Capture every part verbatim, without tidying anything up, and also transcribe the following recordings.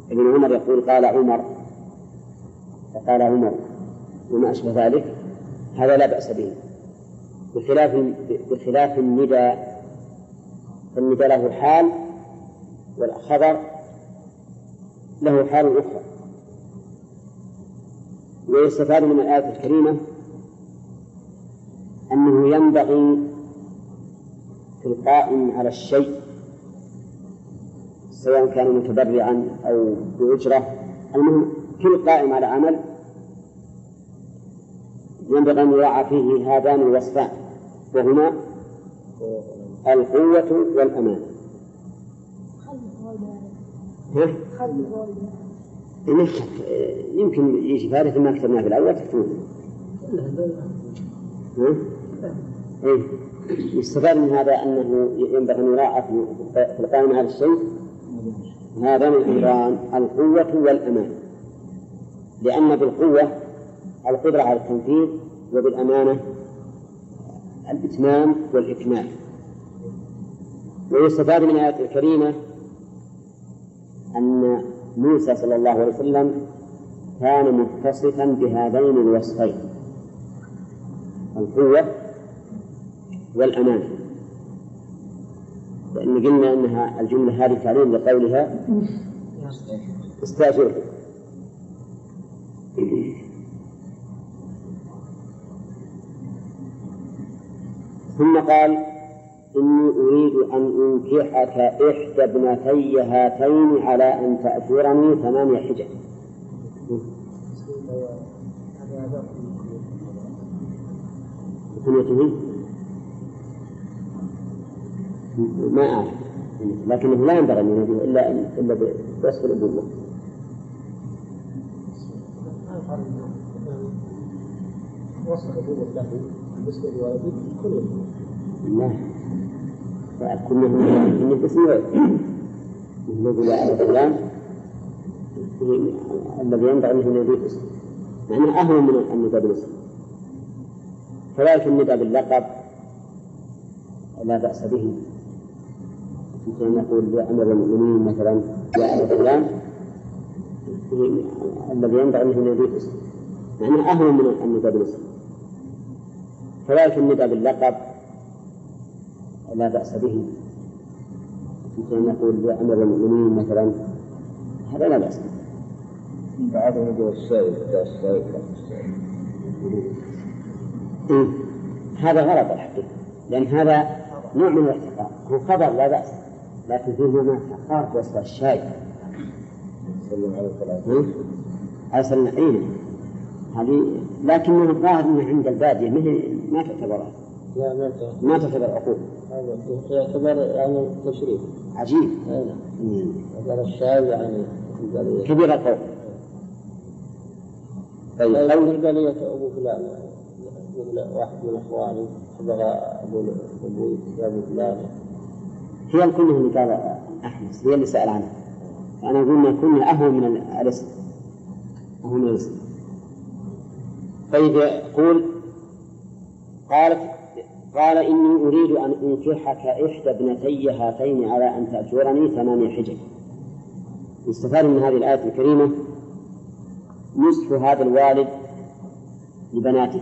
ابن عمر يقول قال عمر فقال عمر وما أشبه ذلك، هذا لا بأس به، بخلاف بخلاف النداء، فالنداء له حال والخبر له حال أخرى. ويستفاد من الآية الكريمة أنه ينبغي في القائم على الشيء سواء كان متبرعا أو بأجرة، المهم كل قائم على عمل ينبغي أن يراعى فيه هذان الوصفان، وهما القوة والأمان. يمكن يجي فارغ ما كتبناه في الأول تكتبونه. إيه؟ يستفاد من هذا أنه ينبغي أن يراعى في القائم على الشيء هذان الأمران، القوة والأمان، لأن بالقوة القدرة على التنفيذ، وبالأمانة الإتمام والإكمال. ويستفاد من الآية الكريمة أن موسى صلى الله عليه وسلم كان متصفا بهذين الوصفين، القوة والأمانة، لأن قلنا أنها الجملة هذه تعليل لقولها استأجره. ثم قال إني أريد أن أنكحك إحدى ابنتي هاتين على أن تأجرني ثمانية حجج. ما أعرف، لكنه لا ينبغي أن يناديه إلا إلا بوصف الأبوة. وصف الأبوة له بالنسبة لوالده كله. لا، كله من الاسم الذي لا على فلان الذي ينبغي أن يناديه اسم، معناه أهون من النداء بالاسم. كذلك النداء باللقب لا بأس به، مثل أن نقول يا أمير المؤمنين مثلا يا على فلان الذي ينبغي أن يناديه اسم، معناه أهون من النداء بالاسم. كذلك النداء باللقب لا بأس به، مثل أن نقول يا أمير المؤمنين مثلا، هذا لا بأس به. بعد نداء السائل السائل إيه؟ هذا غلط الحقيقة، لأن هذا نوع من الاحتقار، هو خبر لا بأس، لكن فيه نوع من الاحتقار وصف الشاي. سلم على الثلاثة أرسلنا عينه هذه، لكنه الظاهر أنه عند البادية ما تعتبر لا ما ما تعتبر عقوق، هذا يعتبر يعني تشريف عجيب. هذا الشاي يعني كبير القول. طيب أو البلية أبو فلان واحد من إخواني حضر أبو أبوي يا أبو فلان، هي الكل اللي قال أحمس، هي اللي سأل عنه، فأنا أقول ما كنا أهون من الاسم، أهون من الاسم. طيب يقول قالت قال إني أريد أن أنكحك إحدى ابنتي هاتين على أن تأجرني ثمانية حجج. يستفاد من هذه الآية الكريمة نصح هذا الوالد لبناته،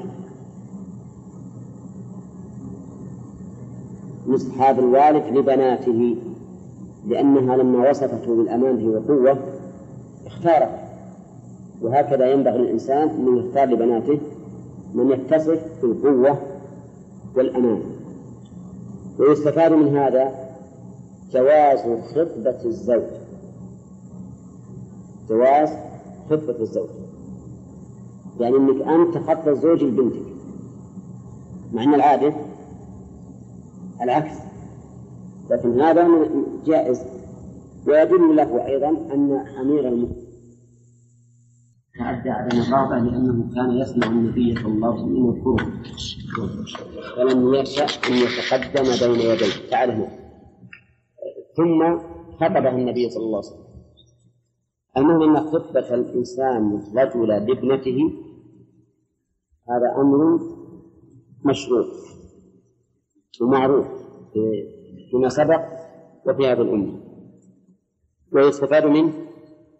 نصح هذا الوالد لبناته، لأنها لما وصفته بالأمانة والقوة اختاره، وهكذا ينبغي للإنسان أن يختار لبناته من يتصف بالقوة والأمان. ويستفاد من هذا جواز خطبة الزوج، جواز خطبة الزوج، يعني أنك أنت تخطب الزوج لبنتك، مع أن العادة العكس، لكن هذا جائز. ويدل له أيضا أن أمير المؤمنين تعدى عدم الرغبة لأنه كان يسمع النبي صلى الله عليه وسلم يذكره ولم يشأ أن يتقدم بين يديه، تعلمه، ثم خطبه النبي صلى الله عليه وسلم. المهم أن خطبة الإنسان رجل لابنته هذا أمر مشروع ومعروف فيما سبق وفي هذه الأمة. ويستفاد منه